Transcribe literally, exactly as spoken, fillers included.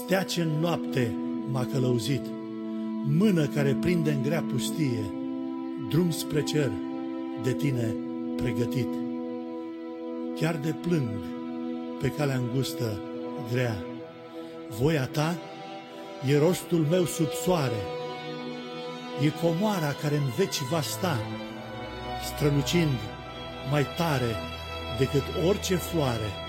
Stea ce în noapte m-a călăuzit, mână care prinde în grea pustie, drum spre cer de tine pregătit. Chiar de plâng pe calea îngustă grea, voia ta e rostul meu sub soare, e comoara care în veci va sta, strălucind mai tare decât orice floare.